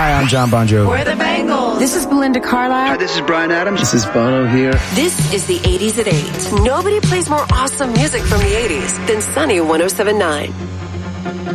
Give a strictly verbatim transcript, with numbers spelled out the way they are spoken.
Hi, I'm John Bon Jovi. We're the Bangles. This is Belinda Carlisle. Hi, this is Bryan Adams. This is Bono here. This is the eighties at eight. Nobody plays more awesome music from the eighties than Sunny one oh seven point nine.